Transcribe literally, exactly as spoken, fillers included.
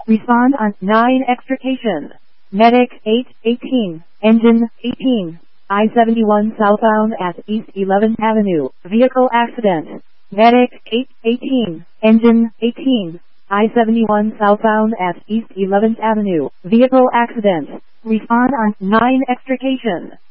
Respond on nine extrication. Medic eight eighteen. Engine eighteen. I seventy-one southbound at East eleventh Avenue. Vehicle accident. Medic eight eighteen. Engine eighteen. I seventy-one southbound at East eleventh Avenue. Vehicle accident. Respond on nine extrication.